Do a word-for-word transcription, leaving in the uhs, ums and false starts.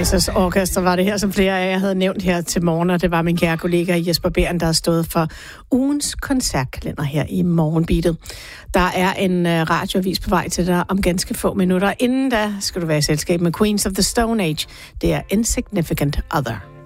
Kaisers Orchestra var det her, som flere af jer havde nævnt her til morgen, og det var min kære kollega Jesper Bæren, der har stået for ugens koncertkalender her i Morgenbeatet. Der er en radioavis på vej til dig om ganske få minutter. Inden da skal du være i selskab med Queens of the Stone Age. Det er Insignificant Other.